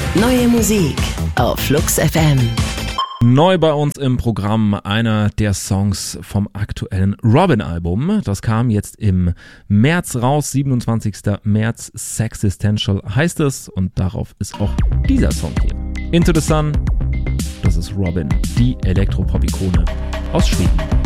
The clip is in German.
Neue Musik auf Flux FM. Neu bei uns im Programm einer der Songs vom aktuellen Robin-Album. Das kam jetzt im März raus, 27. März, Sexistential heißt es. Und darauf ist auch dieser Song hier. Into the Sun, das ist Robin, die Elektropop-Ikone aus Schweden.